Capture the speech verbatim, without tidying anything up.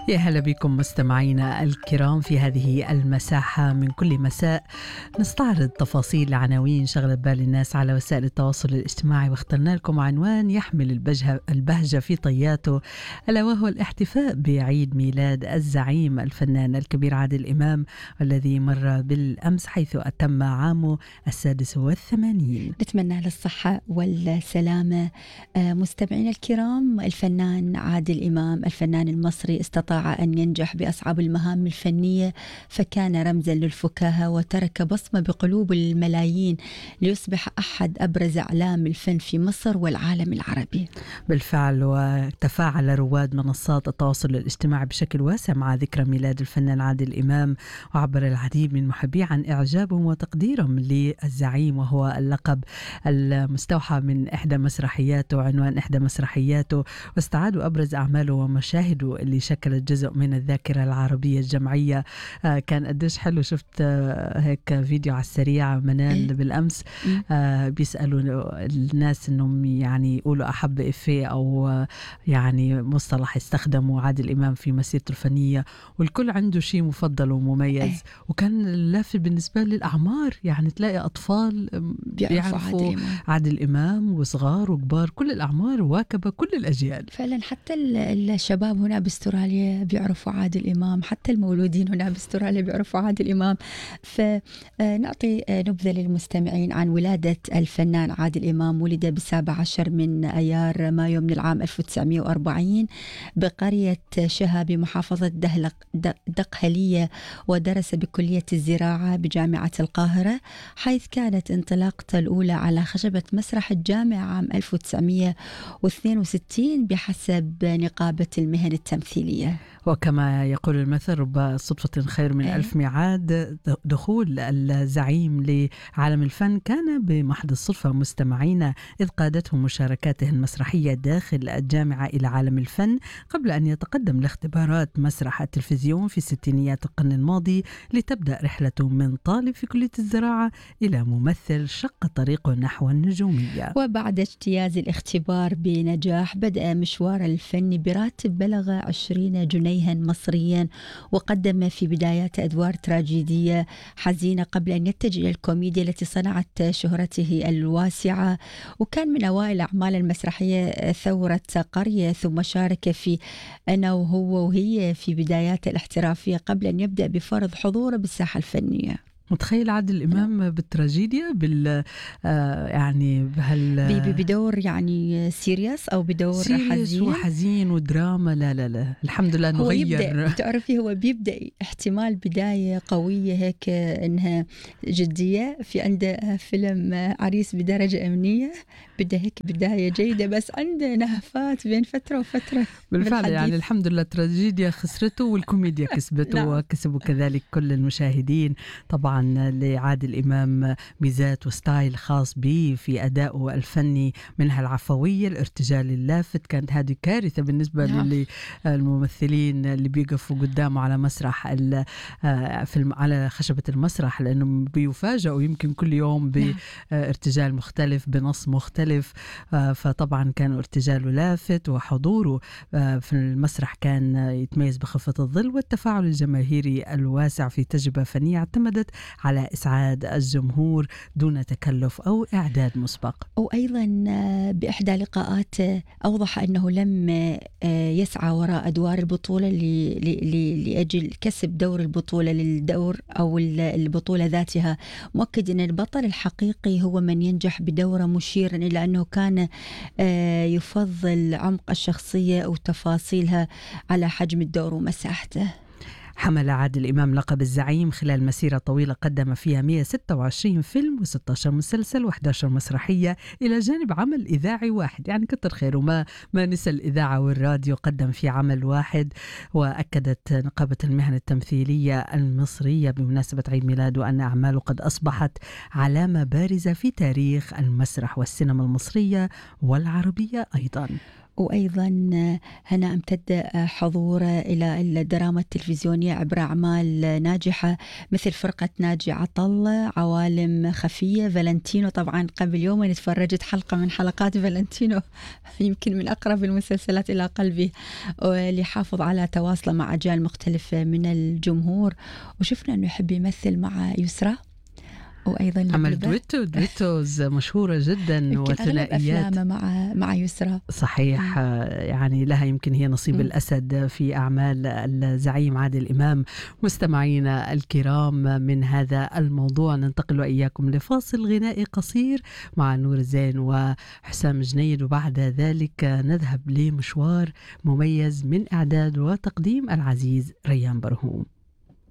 يا هلا بكم مستمعينا الكرام في هذه المساحة من كل مساء نستعرض تفاصيل عناوين شغلت بال الناس على وسائل التواصل الاجتماعي، واخترنا لكم عنوان يحمل البهجة, البهجة في طياته، ألا وهو الاحتفاء بعيد ميلاد الزعيم الفنان الكبير عادل إمام والذي مر بالأمس حيث أتم عامه السادس والثمانين. نتمنى للصحة والسلامة. مستمعينا الكرام، الفنان عادل إمام الفنان المصري استطاع أن ينجح بأصعب المهام الفنية، فكان رمزا للفكاهة وترك بصمة بقلوب الملايين ليصبح أحد أبرز أعلام الفن في مصر والعالم العربي. بالفعل، وتفاعل رواد منصات التواصل الاجتماعي بشكل واسع مع ذكرى ميلاد الفنان عادل إمام، وعبر العديد من محبيه عن إعجابهم وتقديرهم للزعيم، وهو اللقب المستوحى من إحدى مسرحياته، عنوان إحدى مسرحياته، واستعادوا أبرز أعماله ومشاهده اللي شكلت جزء من الذاكرة العربية الجمعية. آه كان قديش حلو، شفت آه هيك فيديو على السريع منال بالأمس، آه بيسألوا الناس إنهم يعني يقولوا أحب إفيه أو آه يعني مصطلح استخدموا عادل إمام في مسيرته الفنية، والكل عنده شيء مفضل ومميز. وكان اللافت بالنسبة للأعمار، يعني تلاقي أطفال بيعرفوا عادل إمام. عادل إمام وصغار وكبار، كل الأعمار واكبة كل الأجيال. فعلا حتى الشباب هنا باستراليا بيعرفوا عادل إمام، حتى المولودين هنا باستراليا بيعرفوا عادل إمام. فنعطي نبذة للمستمعين عن ولادة الفنان عادل إمام. ولد بالسابع عشر من أيار مايو من العام ألف وتسعمائة وأربعين بقرية شها بمحافظة دهلق دقهلية، ودرس بكلية الزراعة بجامعة القاهرة، حيث كانت انطلاقته الأولى على خشبة مسرح الجامعة عام ألف وتسعمائة واثنين وستين بحسب نقابة المهن التمثيلية. وكما يقول المثل: رب صدفة خير من أيه؟ ألف ميعاد. دخول الزعيم لعالم الفن كان بمحض الصدفة مستمعين، إذ قادته مشاركاته المسرحية داخل الجامعة إلى عالم الفن قبل أن يتقدم لاختبارات مسرح التلفزيون في ستينيات القرن الماضي، لتبدأ رحلته من طالب في كلية الزراعة إلى ممثل شق طريقه نحو النجومية. وبعد اجتياز الاختبار بنجاح بدأ مشوار الفني براتب بلغ عشرين جنيها مصريا، وقدم في بدايات أدوار تراجيدية حزينة قبل أن يتجه إلى الكوميديا التي صنعت شهرته الواسعة. وكان من أوائل أعمال المسرحية ثورة قرية، ثم شارك في أنا وهو وهي في بدايات الاحترافية قبل أن يبدأ بفرض حضوره بالساحة الفنية. متخيل عادل إمام بالتراجيديا بال آه يعني بهال بدور يعني سيريس أو بدور حزين وحزين ودراما. لا لا لا الحمد لله إنه غير. تعرفي هو بيبدأ احتمال بداية قوية هيك إنها جدية، في عنده فيلم عريس بدرجة أمنية بدأ هيك بداية جيدة، بس عنده نهفات بين فترة وفترة. بالفعل يعني الحمد لله التراجيديا خسرته والكوميديا كسبته. وكسبوا كذلك كل المشاهدين. طبعا لعادل إمام ميزات وستايل خاص به في أدائه الفني، منها العفوية، الارتجال اللافت. كانت هذه كارثة بالنسبة نعم. للممثلين اللي بيقفوا قدامه على مسرح في على خشبة المسرح، لأنهم بيفاجئوا يمكن كل يوم بارتجال مختلف بنص مختلف. فطبعا كان ارتجاله لافت، وحضوره في المسرح كان يتميز بخفة الظل والتفاعل الجماهيري الواسع في تجربة فنية اعتمدت على إسعاد الجمهور دون تكلف أو إعداد مسبق. وأيضا بإحدى لقاءاته أوضح أنه لم يسعى وراء أدوار البطولة لأجل كسب دور البطولة للدور أو البطولة ذاتها، مؤكد أن البطل الحقيقي هو من ينجح بدوره، مشيرا إلى أنه كان يفضل عمق الشخصية أو تفاصيلها على حجم الدور ومساحته. حمل عادل إمام لقب الزعيم خلال مسيرة طويلة قدم فيها مئة وستة وعشرين فيلم وستة عشر مسلسل وإحدى عشرة مسرحية، إلى جانب عمل إذاعي واحد. يعني كتر خيره، ما ما نسى الإذاعة والراديو، قدم في عمل واحد. وأكدت نقابة المهن التمثيلية المصرية بمناسبة عيد ميلاده أن أعماله قد أصبحت علامة بارزة في تاريخ المسرح والسينما المصرية والعربية أيضا. وأيضا هنا امتد حضوره إلى الدراما التلفزيونية عبر أعمال ناجحة مثل فرقة ناجي عطل، عوالم خفية، فالنتينو. طبعا قبل يومين تفرجت حلقة من حلقات فالنتينو، يمكن من أقرب المسلسلات إلى قلبي، اللي حافظ على تواصله مع أجيال مختلفة من الجمهور. وشفنا أنه يحب يمثل مع يسرى، وأيضا عمل دويتو دويتوز مشهورة جدا وثنائيات مع مع يسرى. صحيح. يعني لها يمكن هي نصيب م. الأسد في أعمال الزعيم عادل إمام. مستمعينا الكرام، من هذا الموضوع ننتقل وإياكم لفاصل غنائي قصير مع نور الزين وحسام جنيد، وبعد ذلك نذهب لمشوار مميز من إعداد وتقديم العزيز ريان برهوم.